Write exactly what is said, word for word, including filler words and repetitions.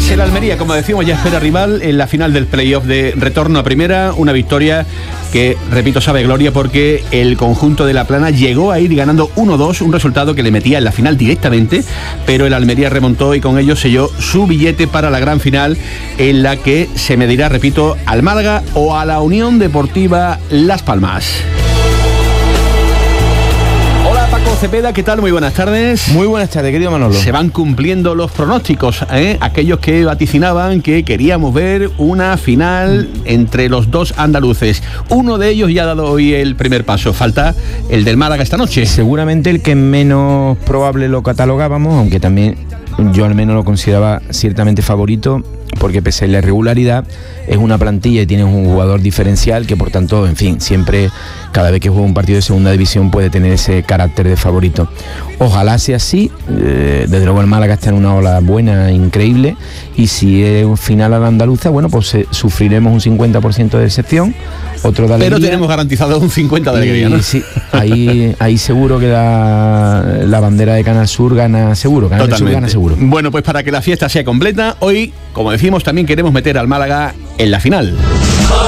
Pues el Almería, como decimos, ya espera rival en la final del playoff de retorno a primera. Una victoria que, repito, sabe gloria porque el conjunto de La Plana llegó a ir ganando uno dos, un resultado que le metía en la final directamente, pero el Almería remontó y con ello selló su billete para la gran final, en la que se medirá, repito, al Málaga o a la Unión Deportiva Las Palmas. Paco Cepeda, ¿qué tal? Muy buenas tardes. Muy buenas tardes, querido Manolo. Se van cumpliendo los pronósticos, ¿eh? Aquellos que vaticinaban que queríamos ver una final entre los dos andaluces. Uno de ellos ya ha dado hoy el primer paso. Falta el del Málaga esta noche. Seguramente el que menos probable lo catalogábamos, aunque también yo al menos lo consideraba ciertamente favorito, porque pese a la irregularidad es una plantilla y tiene un jugador diferencial que, por tanto, en fin, siempre, cada vez que juega un partido de segunda división puede tener ese carácter de favorito. Ojalá sea así. eh, desde luego el Málaga está en una ola buena, increíble, y si es un final a la andaluza, bueno, pues eh, sufriremos un cincuenta por ciento de decepción, otro de alegría. Pero tenemos garantizado un cincuenta por ciento de alegría, ¿no? Sí, ahí, ahí seguro que la, la bandera de Canal Sur gana seguro, Canal Sur gana seguro. Bueno, pues para que la fiesta sea completa, hoy, como decimos, también queremos meter al Málaga en la final.